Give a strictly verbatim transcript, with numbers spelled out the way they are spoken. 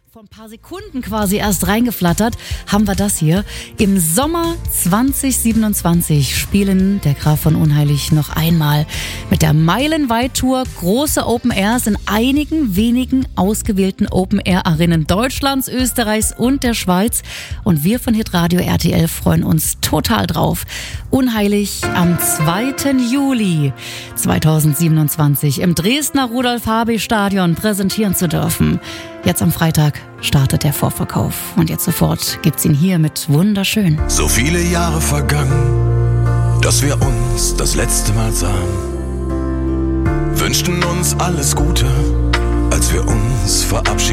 Vor ein paar Sekunden quasi erst reingeflattert, haben wir das hier. Im Sommer zwanzig siebenundzwanzig spielen der Graf von Unheilig noch einmal mit der Meilenweit-Tour große Open Airs in einigen wenigen ausgewählten Open Air Arenen Deutschlands, Österreichs und der Schweiz. Und wir von Hitradio R T L freuen uns total drauf. Unheilig am zweiten Juli zweitausendsiebenundzwanzig im Dresdner Rudolf-Habe-Stadion präsentieren zu dürfen. Jetzt am Freitag startet der Vorverkauf und jetzt sofort gibt's ihn hier mit Wunderschön. So viele Jahre vergangen, dass wir uns das letzte Mal sahen, wünschten uns alles Gute, als wir uns verabschiedeten.